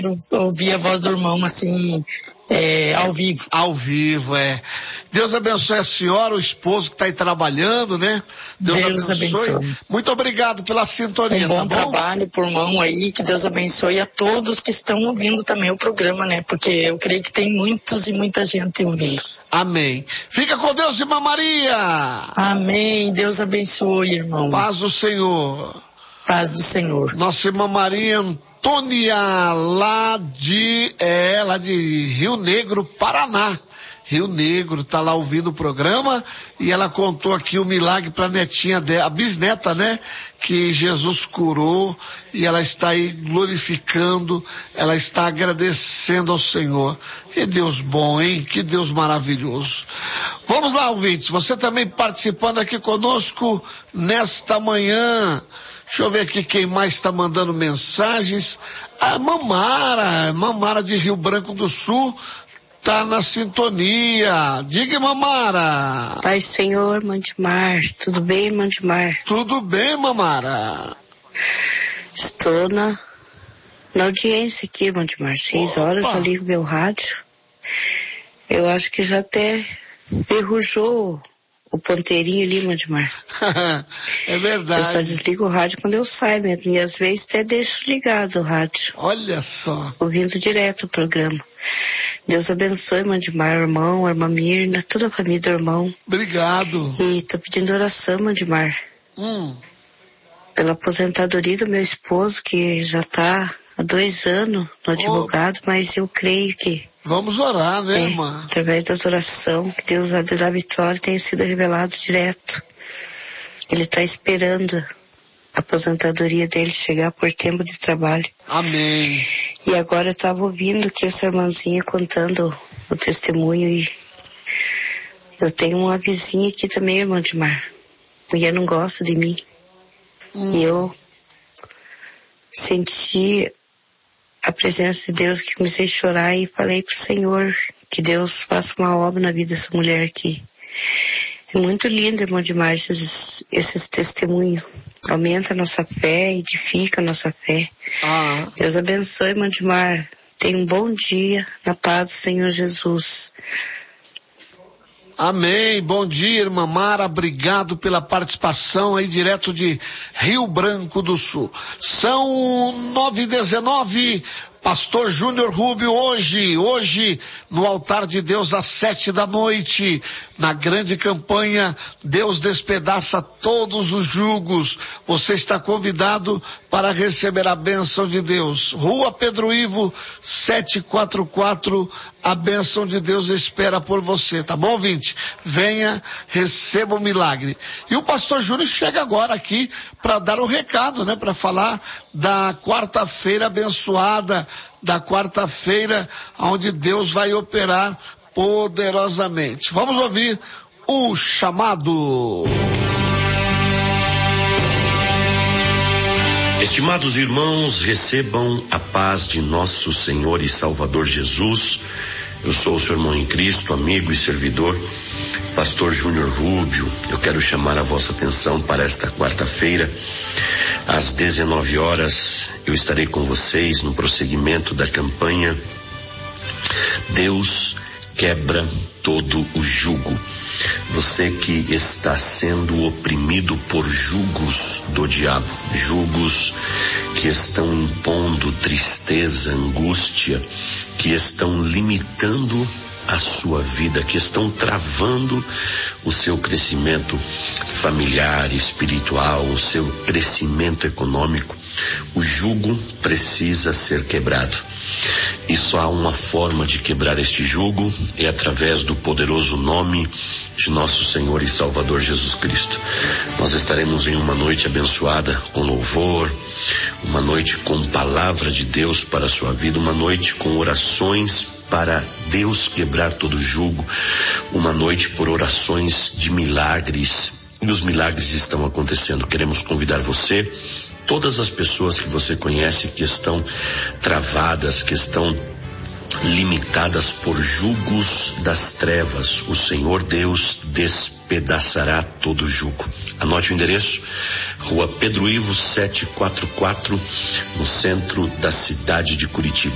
ouvir a voz do irmão assim, ao vivo. Ao vivo, Deus abençoe a senhora, o esposo que está aí trabalhando, né? Deus abençoe. Muito obrigado pela sintonia. Bom trabalho pro irmão aí, que Deus abençoe a todos que estão ouvindo também o programa, né? Porque eu creio que tem muitos e muita gente ouvindo. Amém. Fica com Deus, irmã Maria. Amém. Deus abençoe, irmão. Paz do Senhor. Paz do Senhor. Nossa irmã Maria Antônia, lá de Rio Negro, Paraná. Rio Negro, tá lá ouvindo o programa, e ela contou aqui o milagre pra netinha dela, a bisneta, né? Que Jesus curou, e ela está aí glorificando, ela está agradecendo ao Senhor. Que Deus bom, hein? Que Deus maravilhoso. Vamos lá, ouvintes, você também participando aqui conosco nesta manhã. Deixa eu ver aqui quem mais está mandando mensagens. A Mamara de Rio Branco do Sul, tá na sintonia. Diga, Mamara. Pai Senhor, Mandimar. Tudo bem, Mandimar? Tudo bem, Mamara. Estou na audiência aqui, Mandimar. 6 horas eu ligo meu rádio. Eu acho que já até ferrujou o ponteirinho ali, Mandimar. É verdade. Eu só desligo o rádio quando eu saio mesmo. E às vezes até deixo ligado o rádio. Olha só. Ouvindo direto o programa. Deus abençoe, Mandimar, irmão, a irmã Mirna, toda a família do irmão. Obrigado. E tô pedindo oração, Mandimar. Pela aposentadoria do meu esposo, que já tá há 2 anos no advogado, mas eu creio que... Vamos orar, né, irmã? Através das orações, que Deus da vitória tenha sido revelado direto. Ele tá esperando a aposentadoria dele chegar por tempo de trabalho. Amém. E agora eu estava ouvindo que essa irmãzinha contando o testemunho, e eu tenho uma vizinha aqui também, irmã de Mar. Mulher não gosta de mim. E eu senti a presença de Deus, que comecei a chorar e falei pro Senhor que Deus faça uma obra na vida dessa mulher aqui. É muito lindo, irmão de Mar, esses testemunhos. Aumenta a nossa fé, edifica a nossa fé. Deus abençoe, irmão de Mar. Tenha um bom dia na paz do Senhor Jesus. Amém. Bom dia, irmã Mara. Obrigado pela participação aí direto de Rio Branco do Sul. São 9h19. Pastor Júnior Rubio, hoje, no altar de Deus às 7h, na grande campanha Deus Despedaça Todos os Jugos. Você está convidado para receber a bênção de Deus. Rua Pedro Ivo, 744, a bênção de Deus espera por você, tá bom, ouvinte? Venha, receba o milagre. E o pastor Júnior chega agora aqui para dar o recado, né? Para falar da quarta-feira abençoada, da quarta-feira onde Deus vai operar poderosamente. Vamos ouvir o chamado. Estimados irmãos, recebam a paz de nosso Senhor e Salvador Jesus. Eu sou o seu irmão em Cristo, amigo e servidor, pastor Júnior Rubio. Eu quero chamar a vossa atenção para esta quarta-feira. Às 19h, eu estarei com vocês no prosseguimento da campanha Deus Quebra Todo o Jugo. Você que está sendo oprimido por jugos do diabo, jugos que estão impondo tristeza, angústia, que estão limitando a sua vida, que estão travando o seu crescimento familiar, espiritual, o seu crescimento econômico. O jugo precisa ser quebrado. E só há uma forma de quebrar este jugo, é através do poderoso nome de nosso Senhor e Salvador Jesus Cristo. Nós estaremos em uma noite abençoada com louvor, uma noite com palavra de Deus para a sua vida, uma noite com orações para Deus quebrar todo jugo, uma noite por orações de milagres, e os milagres estão acontecendo. Queremos convidar você, todas as pessoas que você conhece que estão travadas, que estão limitadas por jugos das trevas, o Senhor Deus despedaçará todo jugo. Anote o endereço: Rua Pedro Ivo 744, no centro da cidade de Curitiba.